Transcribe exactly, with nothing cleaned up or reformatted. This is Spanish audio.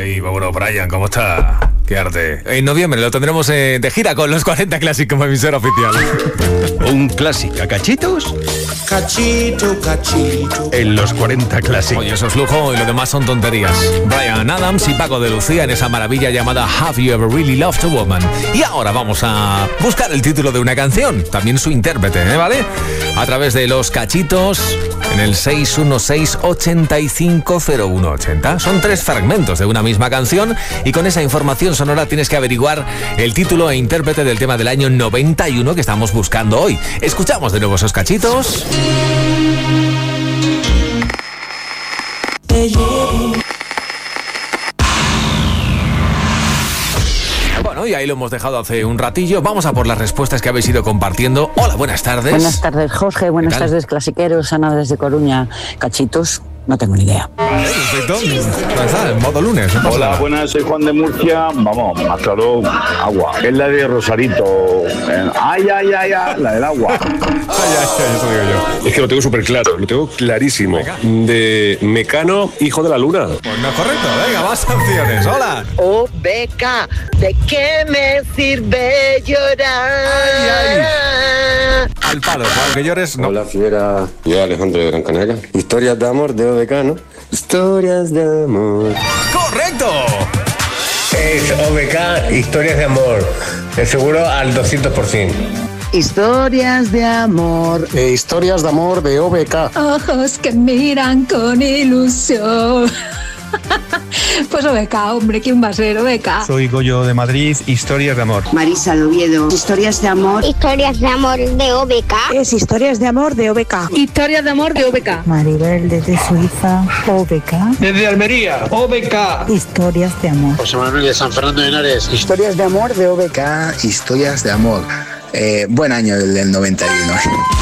Hey, bueno, Brian, ¿cómo está? Qué arte. En noviembre lo tendremos eh, de gira con los cuarenta Classic como emisora oficial. ¿Un Classic a cachitos? Cachito, cachito. En los cuarenta Classic. Oye, eso es lujo y lo demás son tonterías. Bryan Adams y Paco de Lucía en esa maravilla llamada Have You Ever Really Loved a Woman. Y ahora vamos a buscar el título de una canción, también su intérprete, ¿eh? ¿Vale? A través de los cachitos en el seis uno seis, ocho cinco cero uno ocho cero. Son tres fragmentos de una misma canción y con esa información sonora tienes que averiguar el título e intérprete del tema del año noventa y uno que estamos buscando hoy. Escuchamos de nuevo esos cachitos. Bueno, y ahí lo hemos dejado hace un ratillo. Vamos a por las respuestas que habéis ido compartiendo. Hola, buenas tardes. Buenas tardes, Jorge. Buenas tardes, clasiqueros. Ana desde Coruña. Cachitos, no tengo ni idea. Vale, perfecto. Pues, en modo lunes. No Hola, nada. buenas, soy Juan de Murcia. Vamos, más claro, agua. Es la de Rosarito. Ay, ay, ay, ay, la del agua. Ay, ay, ay, eso digo yo. Es que lo tengo súper claro, lo tengo clarísimo. De Mecano, hijo de la luna. Pues no es correcto. Venga, más opciones. Hola. Oh, Beca, ¿de qué me sirve llorar? Ay, Al palo, aunque llores, no. Hola, fiera. Yo, Alejandro de Gran Canaria. Historias de amor de O B K, ¿no? Historias de amor. ¡Correcto! Es O B K, historias de amor. De seguro al doscientos por ciento. Historias de amor. Eh, historias de amor de O B K. Ojos que miran con ilusión. Pues O B K, hombre, ¿quién va a ser O B K? Soy Goyo de Madrid, historias de amor. Marisa Loviedo, historias de amor. Historias de amor de O B K. Es historias de amor de O B K. Historias de amor de O B K. Maribel desde Suiza, O B K. Desde Almería, O B K. Historias de amor. José Manuel de San Fernando de Henares. Historias de amor de O B K, historias de amor. Eh, buen año el del noventa y uno.